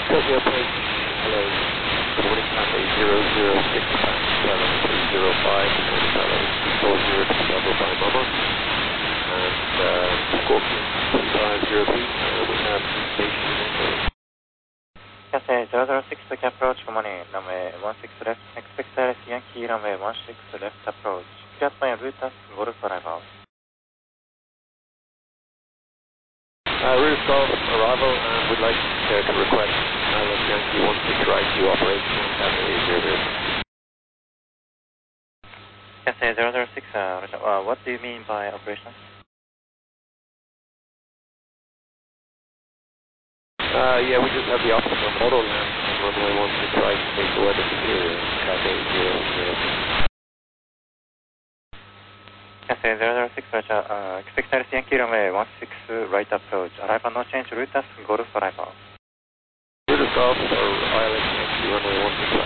Tokyo Point, hello. Good morning, Cathay 006 back, Stella 305, Stella 240 to Bravo by Mama. And Scorpion 350 feet, we have communication echo. Cathay 006 to approach, good morning, runway 16 left, expect direct Yankee, runway 16 left approach. Clear point Rutas, Golf arrival. Route Golf arrival, and we'd like to request Island Yankee 16 right to operational, Cathay 00. Cathay 006, what do you mean by operation? Yeah, we just have the optimal model land on runway 16 right to make the weather superior, Cathay 00. Cathay 006, expect direct Yankee, runway 16 right approach. Arrival no change, Rutas, Golf arrival. Route Golf for Island Yankee runway 16 right.